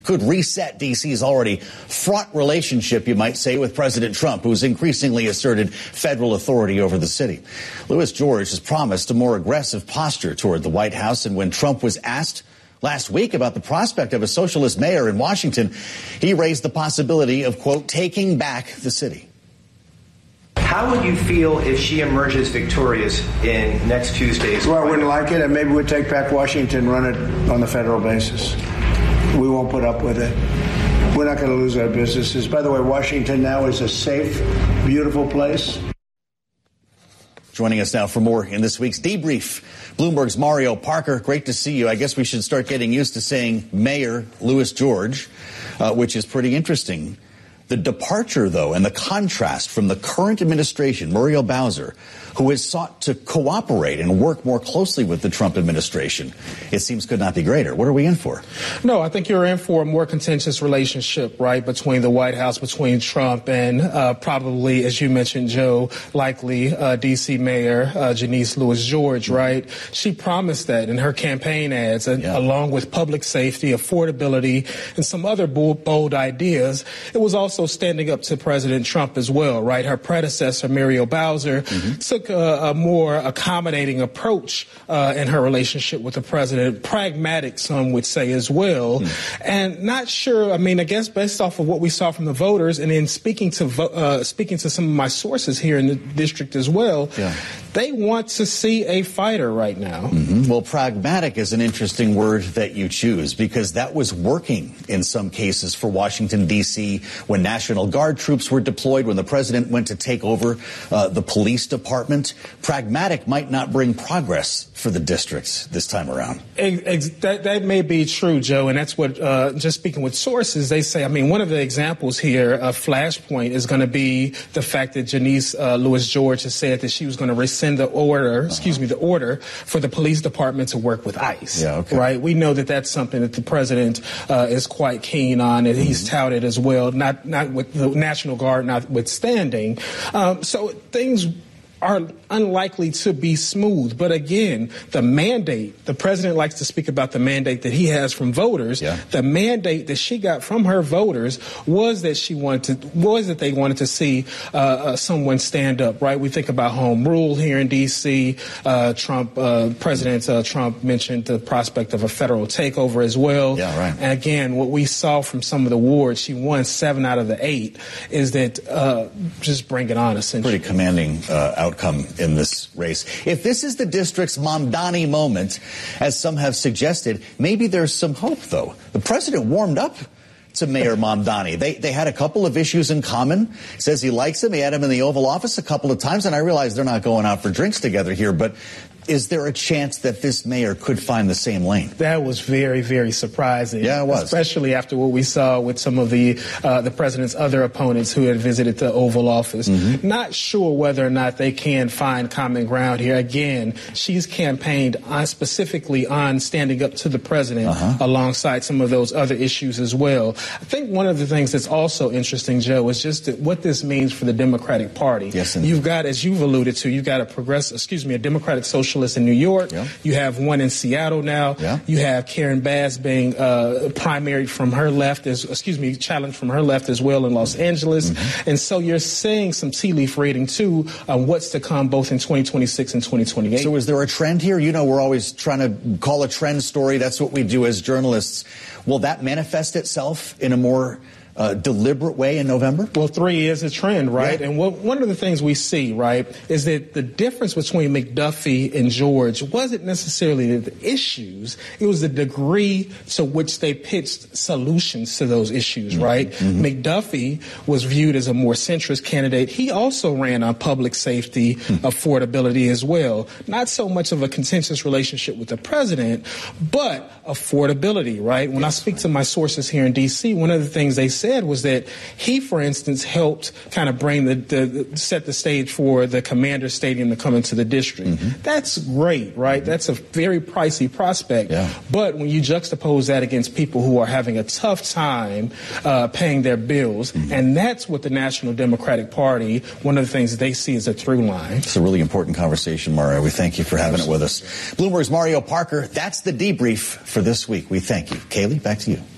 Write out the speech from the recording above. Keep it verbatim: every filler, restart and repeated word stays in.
could reset D C's already fraught relationship, you might say, with President Trump, who's increasingly asserted federal authority over the city. Louis George has promised a more aggressive posture toward the White House, and when Trump was asked last week about the prospect of a socialist mayor in Washington, he raised the possibility of, quote, taking back the city. How would you feel if she emerges victorious in next Tuesday's? Well, I wouldn't like it, and maybe we'd take back Washington, run it on the federal basis. We won't put up with it. We're not going to lose our businesses. By the way, Washington now is a safe, beautiful place. Joining us now for more in this week's debrief, Bloomberg's Mario Parker. Great to see you. I guess we should start getting used to saying Mayor Louis George, uh, which is pretty interesting. The departure, though, and the contrast from the current administration, Muriel Bowser, who has sought to cooperate and work more closely with the Trump administration, it seems could not be greater. What are we in for? No, I think you're in for a more contentious relationship, right, between the White House, between Trump and uh, probably, as you mentioned, Joe, likely uh, D C Mayor uh, Janice Louis George, right? She promised that in her campaign ads, and, yeah. along with public safety, affordability, and some other bold, bold ideas. It was also standing up to President Trump as well, right? Her predecessor, Muriel Bowser, mm-hmm. took a, a more accommodating approach uh, in her relationship with the president, pragmatic, some would say as well, mm-hmm. and not sure. I mean, I guess based off of what we saw from the voters, and in speaking to vo- uh, speaking to some of my sources here in the district as well, yeah. they want to see a fighter right now. Mm-hmm. Well, pragmatic is an interesting word that you choose, because that was working in some cases for Washington, D C when National Guard troops were deployed, when the president went to take over uh, the police department. Pragmatic might not bring progress for the districts this time around. That, that may be true, Joe, and that's what, uh, just speaking with sources, they say, I mean, one of the examples here, a flashpoint, is going to be the fact that Janice uh, Louis George has said that she was going to rescind the order, uh-huh. excuse me, the order for the police department to work with ICE, yeah, okay. right? We know that that's something that the president uh, is quite keen on, and mm-hmm. he's touted as well, not, not with the National Guard notwithstanding. Um, so things are unlikely to be smooth. But again, the mandate, the president likes to speak about the mandate that he has from voters. Yeah. The mandate that she got from her voters was that she wanted to, was that they wanted to see uh, uh, someone stand up, right? We think about home rule here in D C. Uh, Trump, uh, President uh, Trump mentioned the prospect of a federal takeover as well. Yeah, right. And again, what we saw from some of the wards, she won seven out of the eight, is that uh, just bring it on, essentially. Pretty commanding uh, outcome in this race. If this is the district's Mamdani moment, as some have suggested, maybe there's some hope, though. The president warmed up to Mayor Mamdani. They they had a couple of issues in common. Says he likes him. He had him in the Oval Office a couple of times, and I realize they're not going out for drinks together here, but is there a chance that this mayor could find the same lane? That was very, very surprising. Yeah, it was. Especially after what we saw with some of the uh, the president's other opponents who had visited the Oval Office. Mm-hmm. Not sure whether or not they can find common ground here. Again, she's campaigned on, specifically on standing up to the president uh-huh. alongside some of those other issues as well. I think one of the things that's also interesting, Joe, is just that what this means for the Democratic Party. Yes, indeed. You've got, as you've alluded to, you've got a progressive, excuse me, a Democratic Socialist in New York. Yeah. You have one in Seattle now. Yeah. You have Karen Bass being uh, primaried from her left, as excuse me, challenged from her left as well in Los Angeles. Mm-hmm. And so you're seeing some tea leaf reading, too, on what's to come both in twenty twenty-six and twenty twenty-eight. So is there a trend here? You know, we're always trying to call a trend story. That's what we do as journalists. Will that manifest itself in a more Uh, deliberate way in November? Well, three is a trend, right? Yeah. And what, one of the things we see, right, is that the difference between McDuffie and George wasn't necessarily the issues. It was the degree to which they pitched solutions to those issues, mm-hmm. right? Mm-hmm. McDuffie was viewed as a more centrist candidate. He also ran on public safety, mm-hmm. affordability as well. Not so much of a contentious relationship with the president, but affordability, right? When yes. I speak to my sources here in D C, one of the things they said was that he, for instance, helped kind of bring the, the, the set the stage for the Commander Stadium to come into the district. Mm-hmm. That's great, right? Mm-hmm. That's a very pricey prospect. Yeah. But when you juxtapose that against people who are having a tough time uh, paying their bills, mm-hmm. and that's what the National Democratic Party, one of the things that they see as a through line. It's a really important conversation, Mario. We thank you for having it with us. Bloomberg's Mario Parker. That's the debrief for this week. We thank you. Kaylee, back to you.